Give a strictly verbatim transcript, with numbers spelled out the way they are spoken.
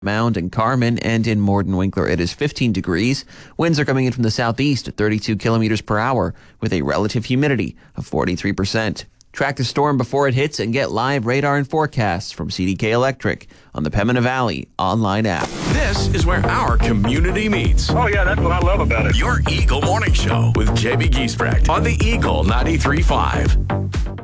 Mound and Carmen, and in Morden Winkler it is fifteen degrees. Winds are coming in from the southeast at thirty-two kilometers per hour with a relative humidity of forty-three percent. Track the storm before it hits and get live radar and forecasts from C D K Electric on the Pembina Valley online app. This is where our community meets. Oh, yeah, that's what I love about it. Your Eagle Morning Show with J B Giesbrecht on the Eagle ninety-three point five.